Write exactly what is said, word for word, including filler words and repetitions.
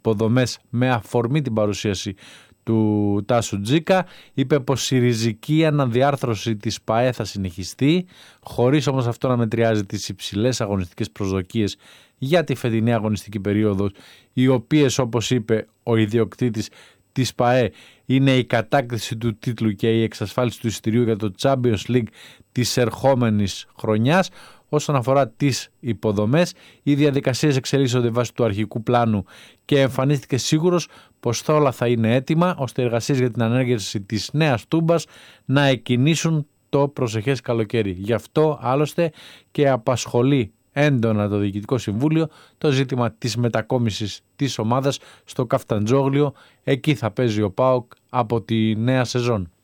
υποδομές με αφορμή την παρουσίαση του Τάσου Τζίκα. Είπε πως η ριζική αναδιάρθρωση της ΠΑΕ θα συνεχιστεί, χωρίς όμως αυτό να μετριάζει τις υψηλές αγωνιστικές προσδοκίες για τη φετινή αγωνιστική περίοδο, οι οποίες, όπως είπε ο ιδιοκτήτης της ΠΑΕ, είναι η κατάκτηση του τίτλου και η εξασφάλιση του εισιτηρίου για το Champions League της ερχόμενης χρονιάς. Όσον αφορά τις υποδομές, οι διαδικασίες εξελίσσονται βάσει του αρχικού πλάνου και εμφανίστηκε σίγουρος πως θα όλα θα είναι έτοιμα ώστε οι εργασίες για την ανέργεια της νέας τούμπας να εκκινήσουν το προσεχές καλοκαίρι. Γι' αυτό άλλωστε και απασχολεί έντονα το Διοικητικό Συμβούλιο το ζήτημα της μετακόμισης της ομάδας στο Καφταντζόγλιο. Εκεί θα παίζει ο ΠΑΟΚ από τη νέα σεζόν.